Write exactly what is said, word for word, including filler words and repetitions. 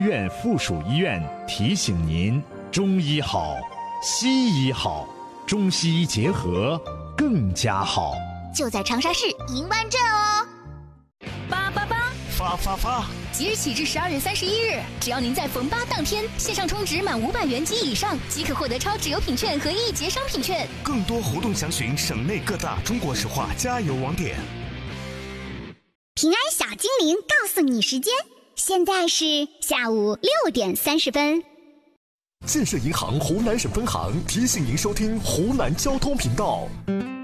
院附属医院提醒您：中医好，西医好，中西医结合更加好。 就在长沙市银湾镇哦。 八八八， 发发发！ 即日起至十二月三十一日，只要您在逢八当天线上充值满五百元及以上，即可获得超值优品券和一节商品券。 更多活动详询省内各大中国石化加油网点。 平安小精灵告诉你时间，现在是下午六点三十分。 建设银行湖南省分行提醒您收听湖南交通频道。